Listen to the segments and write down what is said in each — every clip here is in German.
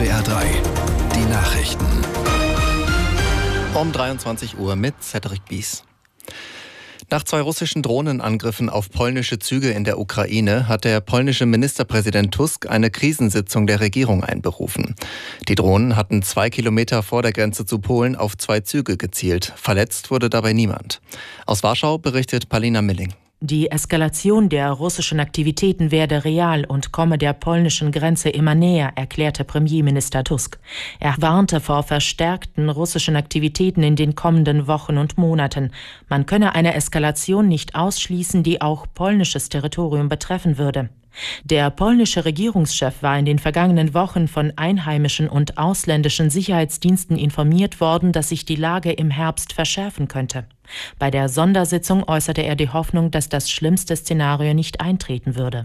SWR 3, die Nachrichten. Um 23 Uhr mit Cedric Bies. Nach 2 russischen Drohnenangriffen auf polnische Züge in der Ukraine hat der polnische Ministerpräsident Tusk eine Krisensitzung der Regierung einberufen. Die Drohnen hatten 2 Kilometer vor der Grenze zu Polen auf 2 Züge gezielt. Verletzt wurde dabei niemand. Aus Warschau berichtet Palina Milling. Die Eskalation der russischen Aktivitäten werde real und komme der polnischen Grenze immer näher, erklärte Premierminister Tusk. Er warnte vor verstärkten russischen Aktivitäten in den kommenden Wochen und Monaten. Man könne eine Eskalation nicht ausschließen, die auch polnisches Territorium betreffen würde. Der polnische Regierungschef war in den vergangenen Wochen von einheimischen und ausländischen Sicherheitsdiensten informiert worden, dass sich die Lage im Herbst verschärfen könnte. Bei der Sondersitzung äußerte er die Hoffnung, dass das schlimmste Szenario nicht eintreten würde.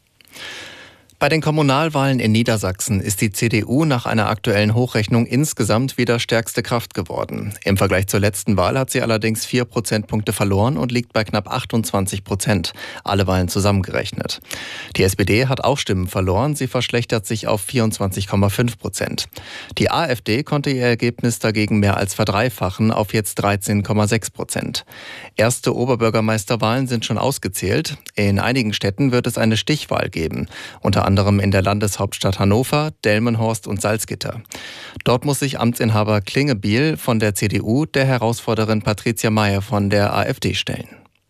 Bei den Kommunalwahlen in Niedersachsen ist die CDU nach einer aktuellen Hochrechnung insgesamt wieder stärkste Kraft geworden. Im Vergleich zur letzten Wahl hat sie allerdings 4 Prozentpunkte verloren und liegt bei knapp 28%, alle Wahlen zusammengerechnet. Die SPD hat auch Stimmen verloren, sie verschlechtert sich auf 24,5%. Die AfD konnte ihr Ergebnis dagegen mehr als verdreifachen auf jetzt 13,6%. Erste Oberbürgermeisterwahlen sind schon ausgezählt. In einigen Städten wird es eine Stichwahl geben, unter anderem in der Landeshauptstadt Hannover, Delmenhorst und Salzgitter. Dort muss sich Amtsinhaber Klingebiel von der CDU der Herausforderin Patricia Mayer von der AfD stellen.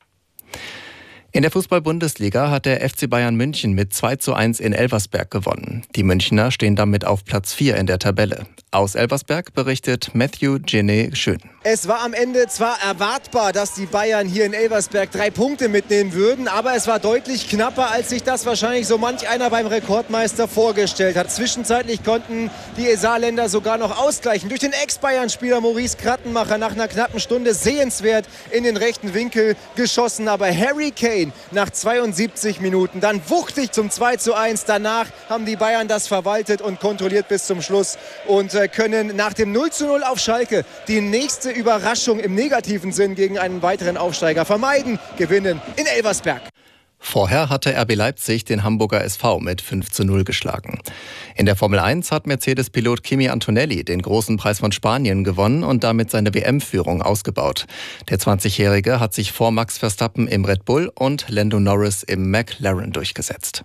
In der Fußball-Bundesliga hat der FC Bayern München mit 2:1 in Elversberg gewonnen. Die Münchner stehen damit auf Platz 4 in der Tabelle. Aus Elversberg berichtet Matthew Gene Schön. Es war am Ende zwar erwartbar, dass die Bayern hier in Elversberg 3 Punkte mitnehmen würden, aber es war deutlich knapper, als sich das wahrscheinlich so manch einer beim Rekordmeister vorgestellt hat. Zwischenzeitlich konnten die Saarländer sogar noch ausgleichen. Durch den Ex-Bayern-Spieler Maurice Krattenmacher nach einer knappen Stunde sehenswert in den rechten Winkel geschossen. Aber Harry Kane nach 72 Minuten dann wuchtig zum 2:1. Danach haben die Bayern das verwaltet und kontrolliert bis zum Schluss und können nach dem 0:0 auf Schalke die nächste Überraschung im negativen Sinn gegen einen weiteren Aufsteiger vermeiden, gewinnen in Elversberg. Vorher hatte RB Leipzig den Hamburger SV mit 5:0 geschlagen. In der Formel 1 hat Mercedes-Pilot Kimi Antonelli den großen Preis von Spanien gewonnen und damit seine WM-Führung ausgebaut. Der 20-Jährige hat sich vor Max Verstappen im Red Bull und Lando Norris im McLaren durchgesetzt.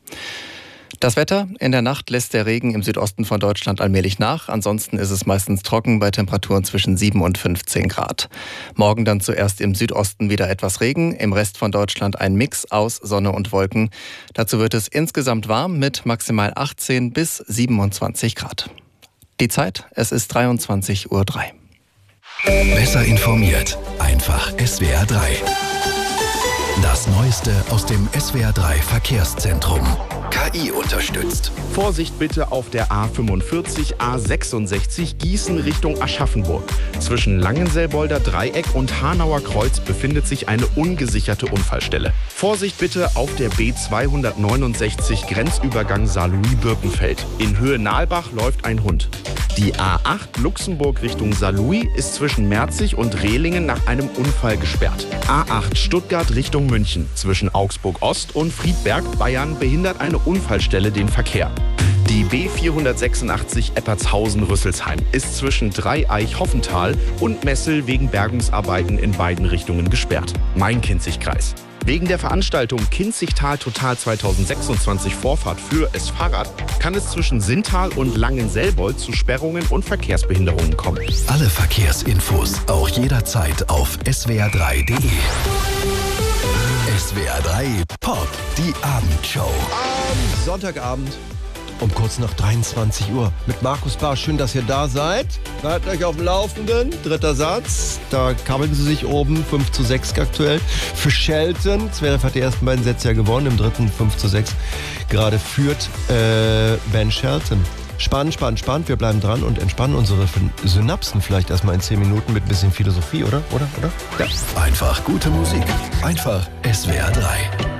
Das Wetter: In der Nacht lässt der Regen im Südosten von Deutschland allmählich nach. Ansonsten ist es meistens trocken bei Temperaturen zwischen 7 und 15 Grad. Morgen dann zuerst im Südosten wieder etwas Regen, im Rest von Deutschland ein Mix aus Sonne und Wolken. Dazu wird es insgesamt warm mit maximal 18 bis 27 Grad. Die Zeit: Es ist 23:03 Uhr. Besser informiert, einfach SWR 3. Das Neueste aus dem SWR 3 Verkehrszentrum. KI unterstützt. Vorsicht bitte auf der A45, A66 Gießen Richtung Aschaffenburg. Zwischen Langenselbolder Dreieck und Hanauer Kreuz befindet sich eine ungesicherte Unfallstelle. Vorsicht bitte auf der B269 Grenzübergang Saarlouis-Birkenfeld. In Höhe Nalbach läuft ein Hund. Die A8 Luxemburg Richtung Saarlouis ist zwischen Merzig und Rehlingen nach einem Unfall gesperrt. A8 Stuttgart Richtung München. Zwischen Augsburg Ost und Friedberg, Bayern, behindert eine Unfallstelle den Verkehr. Die B486 Eppertshausen-Rüsselsheim ist zwischen Dreieich-Hoffental und Messel wegen Bergungsarbeiten in beiden Richtungen gesperrt. Main-Kinzig-Kreis. Wegen der Veranstaltung Kinzigtal Total 2026 Vorfahrt für es Fahrrad kann es zwischen Sinntal und Langenselbold zu Sperrungen und Verkehrsbehinderungen kommen. Alle Verkehrsinfos auch jederzeit auf swr3.de. SWR 3 Pop, die Abendshow. Am Sonntagabend um kurz nach 23 Uhr mit Markus Barr. Schön, dass ihr da seid. Bleibt euch auf dem Laufenden. 3. Satz. Da kabbeln sie sich oben. 5:6 aktuell. Für Shelton. Zverev hat die ersten beiden Sätze ja gewonnen. Im dritten 5:6. Gerade führt Ben Shelton. Spannend. Wir bleiben dran und entspannen unsere Synapsen vielleicht erstmal in 10 Minuten mit ein bisschen Philosophie, oder? Ja. Einfach gute Musik. Einfach SWR 3.